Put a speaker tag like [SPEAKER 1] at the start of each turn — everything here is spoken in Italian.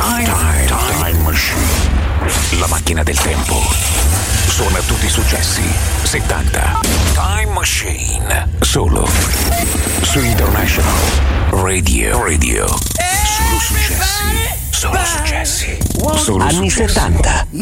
[SPEAKER 1] Time Machine. La macchina del tempo. Suona tutti i successi 70. Time Machine. Solo su International Radio. Solo successi. Solo successi. Solo
[SPEAKER 2] Anni
[SPEAKER 1] successi.
[SPEAKER 2] 70.